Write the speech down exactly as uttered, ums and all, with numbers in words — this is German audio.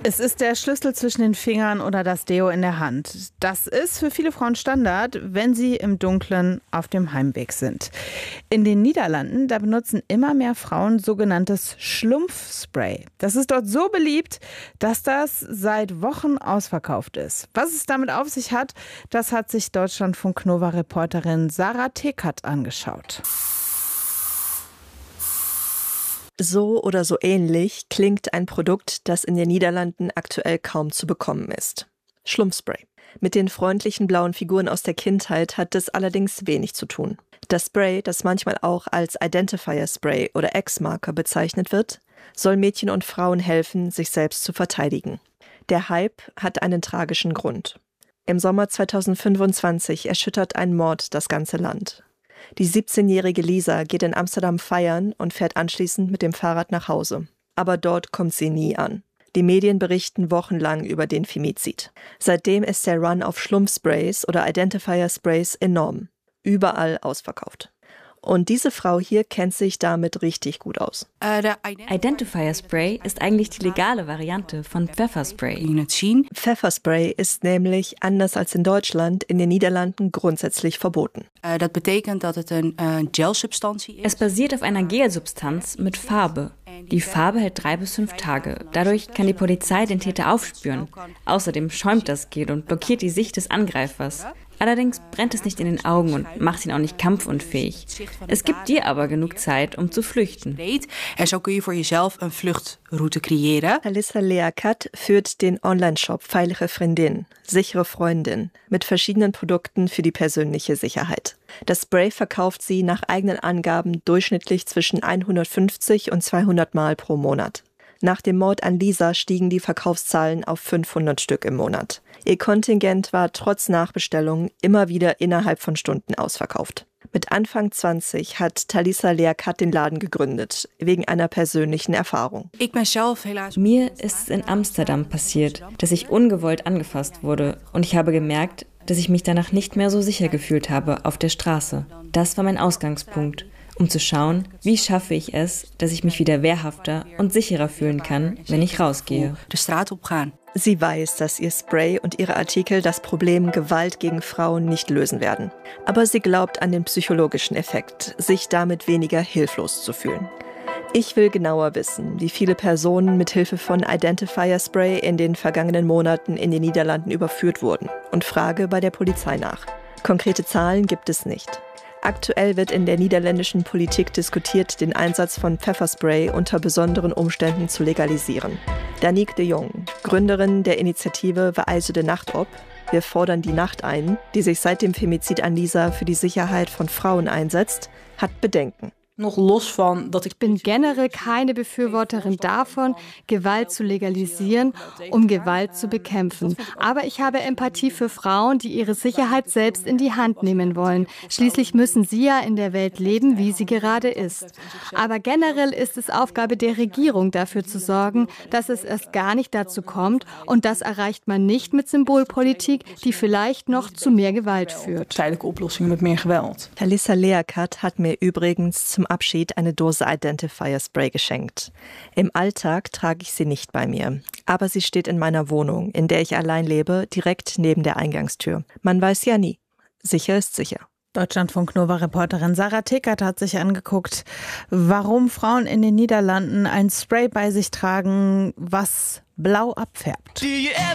Es ist der Schlüssel zwischen den Fingern oder das Deo in der Hand. Das ist für viele Frauen Standard, wenn sie im Dunkeln auf dem Heimweg sind. In den Niederlanden, da benutzen immer mehr Frauen sogenanntes Schlumpfspray. Das ist dort so beliebt, dass das seit Wochen ausverkauft ist. Was es damit auf sich hat, das hat sich Deutschlandfunk-Nova-Reporterin Sarah Tekert angeschaut. So oder so ähnlich klingt ein Produkt, das in den Niederlanden aktuell kaum zu bekommen ist. Schlumpfspray. Mit den freundlichen blauen Figuren aus der Kindheit hat es allerdings wenig zu tun. Das Spray, das manchmal auch als Identifier Spray oder X-Marker bezeichnet wird, soll Mädchen und Frauen helfen, sich selbst zu verteidigen. Der Hype hat einen tragischen Grund. Im Sommer zweitausendfünfundzwanzig erschüttert ein Mord das ganze Land. Die siebzehnjährige Lisa geht in Amsterdam feiern und fährt anschließend mit dem Fahrrad nach Hause. Aber dort kommt sie nie an. Die Medien berichten wochenlang über den Femizid. Seitdem ist der Run auf Schlumpfsprays oder Identifier-Sprays enorm. Überall ausverkauft. Und diese Frau hier kennt sich damit richtig gut aus. Identifier Spray ist eigentlich die legale Variante von Pfefferspray. Pfefferspray ist nämlich, anders als in Deutschland, in den Niederlanden grundsätzlich verboten. Es basiert auf einer Gelsubstanz mit Farbe. Die Farbe hält drei bis fünf Tage. Dadurch kann die Polizei den Täter aufspüren. Außerdem schäumt das Gel und blockiert die Sicht des Angreifers. Allerdings brennt es nicht in den Augen und macht ihn auch nicht kampfunfähig. Es gibt dir aber genug Zeit, um zu flüchten. Talissa Leakat führt den Online-Shop Veilige Vriendin, sichere Freundin, mit verschiedenen Produkten für die persönliche Sicherheit. Das Spray verkauft sie nach eigenen Angaben durchschnittlich zwischen hundertfünfzig und zweihundert Mal pro Monat. Nach dem Mord an Lisa stiegen die Verkaufszahlen auf fünfhundert Stück im Monat. Ihr Kontingent war trotz Nachbestellungen immer wieder innerhalb von Stunden ausverkauft. Mit Anfang zwanzig hat Talissa Leakat den Laden gegründet, wegen einer persönlichen Erfahrung. Mir ist es in Amsterdam passiert, dass ich ungewollt angefasst wurde und ich habe gemerkt, dass ich mich danach nicht mehr so sicher gefühlt habe auf der Straße. Das war mein Ausgangspunkt, um zu schauen, wie schaffe ich es, dass ich mich wieder wehrhafter und sicherer fühlen kann, wenn ich rausgehe. Sie weiß, dass ihr Spray und ihre Artikel das Problem Gewalt gegen Frauen nicht lösen werden. Aber sie glaubt an den psychologischen Effekt, sich damit weniger hilflos zu fühlen. Ich will genauer wissen, wie viele Personen mit Hilfe von Identifier Spray in den vergangenen Monaten in den Niederlanden überführt wurden und frage bei der Polizei nach. Konkrete Zahlen gibt es nicht. Aktuell wird in der niederländischen Politik diskutiert, den Einsatz von Pfefferspray unter besonderen Umständen zu legalisieren. Danique de Jong, Gründerin der Initiative We eisen de Nacht op, wir fordern die Nacht ein, die sich seit dem Femizid an Lisa für die Sicherheit von Frauen einsetzt, hat Bedenken. Ich bin generell keine Befürworterin davon, Gewalt zu legalisieren, um Gewalt zu bekämpfen. Aber ich habe Empathie für Frauen, die ihre Sicherheit selbst in die Hand nehmen wollen. Schließlich müssen sie ja in der Welt leben, wie sie gerade ist. Aber generell ist es Aufgabe der Regierung, dafür zu sorgen, dass es erst gar nicht dazu kommt. Und das erreicht man nicht mit Symbolpolitik, die vielleicht noch zu mehr Gewalt führt. Talissa Leakat hat mir übrigens zum Abschied eine Dose Identifier Spray geschenkt. Im Alltag trage ich sie nicht bei mir, aber sie steht in meiner Wohnung, in der ich allein lebe, direkt neben der Eingangstür. Man weiß ja nie. Sicher ist sicher. Deutschlandfunk-Nova-Reporterin Sarah Tekert hat sich angeguckt, warum Frauen in den Niederlanden ein Spray bei sich tragen, was blau abfärbt.